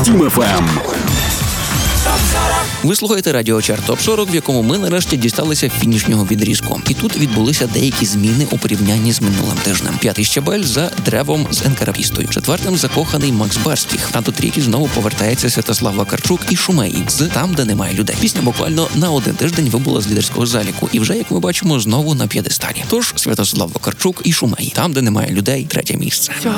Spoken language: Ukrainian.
Дім ФМ. Ви слухаєте радіо Чарт Топ 40, в якому ми нарешті дісталися фінішнього відрізку. І тут відбулися деякі зміни у порівнянні з минулим тижнем. 5-й щабель за древом з Енкарапістою. 4-м закоханий Макс Барських. А до трійки знову повертається Святослав Вакарчук і Шумеї з «Там, де немає людей». Пісня буквально на один тиждень вибула з лідерського заліку. І вже, як ми бачимо, знову на п'єдесталі. Тож Святослав Вакарчук і Шумеї. «Там, де немає людей» – 3-є місце.